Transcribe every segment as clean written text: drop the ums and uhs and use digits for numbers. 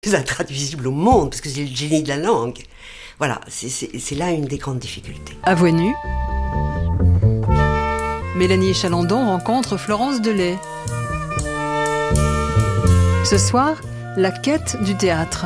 intraduisible au monde, parce que c'est le génie de la langue. Voilà, c'est là une des grandes difficultés. À Voix nue, Mélanie Chalandon rencontre Florence Delay. Ce soir, la quête du théâtre.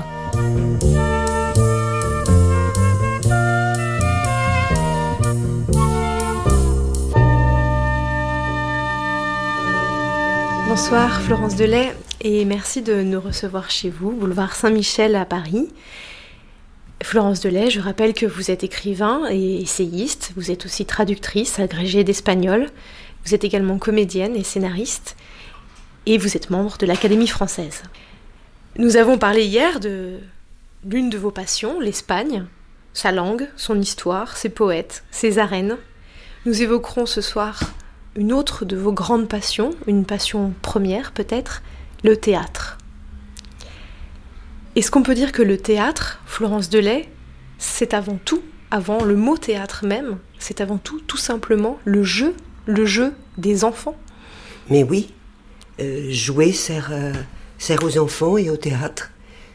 Bonsoir Florence Delay et merci de nous recevoir chez vous, boulevard Saint-Michel à Paris. Florence Delay, je rappelle que vous êtes écrivain et essayiste, vous êtes aussi traductrice agrégée d'espagnol, vous êtes également comédienne et scénariste et vous êtes membre de l'Académie française. Nous avons parlé hier de l'une de vos passions, l'Espagne, sa langue, son histoire, ses poètes, ses arènes. Nous évoquerons ce soir une autre de vos grandes passions, une passion première peut-être, le théâtre. Est-ce qu'on peut dire que le théâtre, Florence Delay, c'est avant tout, avant le mot théâtre même, c'est avant tout, tout simplement, le jeu des enfants? Mais oui, jouer sert aux enfants et au théâtre.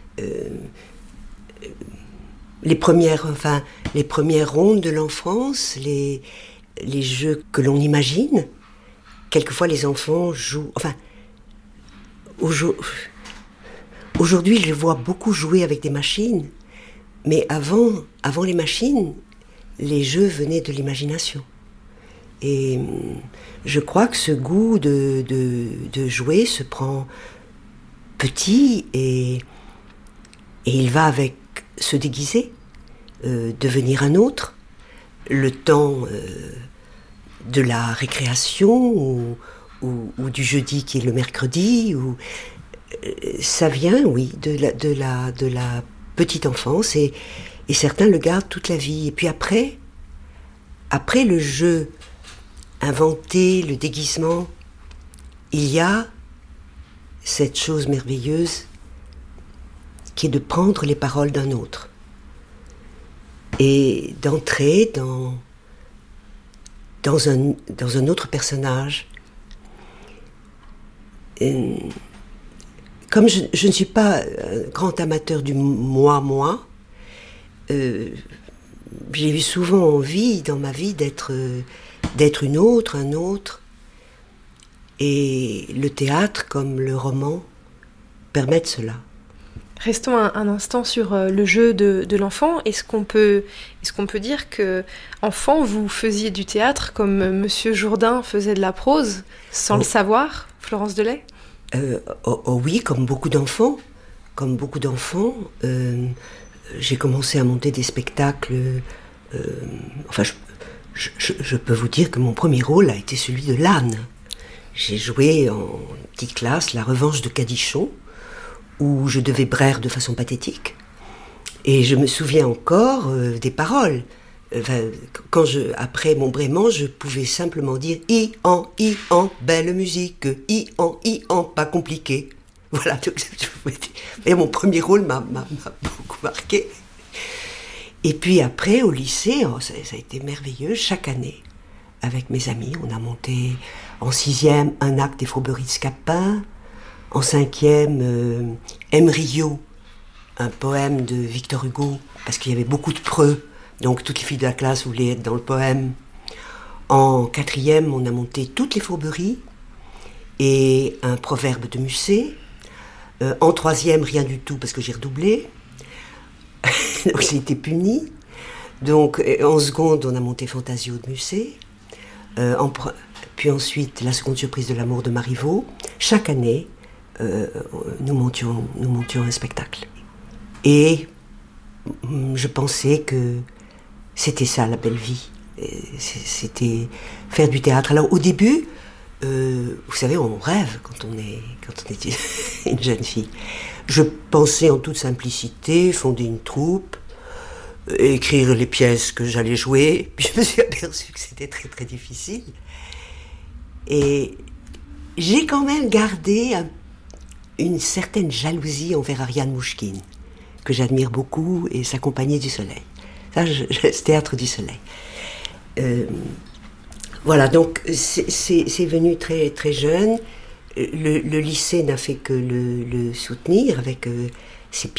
Les premières rondes de l'enfance, les jeux que l'on imagine, quelquefois les enfants jouent... Aujourd'hui, je les vois beaucoup jouer avec des machines, mais avant les machines, les jeux venaient de l'imagination. Et je crois que ce goût de jouer se prend petit et il va avec se déguiser, devenir un autre. Le temps de la récréation ou du jeudi qui est le mercredi, ça vient, oui, de la petite enfance et certains le gardent toute la vie. Et puis après le jeu inventé, le déguisement, il y a cette chose merveilleuse qui est de prendre les paroles d'un autre et d'entrer dans un autre personnage. Comme je ne suis pas un grand amateur du moi, j'ai eu souvent envie dans ma vie d'être une autre, un autre. Et le théâtre, comme le roman, permettent cela. Restons un instant sur le jeu de l'enfant. Est-ce qu'on peut dire que, enfant, vous faisiez du théâtre comme Monsieur Jourdain faisait de la prose, sans le savoir, Florence Delay? Oui, comme beaucoup d'enfants. J'ai commencé à monter des spectacles. Je peux vous dire que mon premier rôle a été celui de l'âne. J'ai joué en petite classe La Revanche de Cadichon, où je devais braire de façon pathétique. Et je me souviens encore des paroles. Après mon braiement, je pouvais simplement dire « i en, belle musique, i en, pas compliqué ». Voilà, et mon premier rôle m'a beaucoup marqué. Et puis après, au lycée, ça a été merveilleux. Chaque année, avec mes amis, on a monté en 6e un acte des Fourberies de Scapin, en 5e, Embryo, un poème de Victor Hugo, parce qu'il y avait beaucoup de preux, donc toutes les filles de la classe voulaient être dans le poème. En 4e, on a monté toutes les Fourberies et un proverbe de Musset. En 3e, rien du tout, parce que j'ai redoublé. Donc j'ai été punie. Donc en seconde, on a monté Fantasio de Musset. Puis ensuite, La seconde surprise de l'amour de Marivaux. Chaque année, nous montions un spectacle. Et je pensais que c'était ça, la belle vie. C'était faire du théâtre. Alors au début, vous savez, on rêve quand on est une jeune fille. Je pensais en toute simplicité fonder une troupe, écrire les pièces que j'allais jouer. Puis je me suis aperçue que c'était très très difficile. Et j'ai quand même gardé une certaine jalousie envers Ariane Mouchkine, que j'admire beaucoup, et sa Compagnie du Soleil. Ça, ce Théâtre du Soleil. Voilà, donc c'est venu très, très jeune. Le lycée n'a fait que le soutenir avec c'est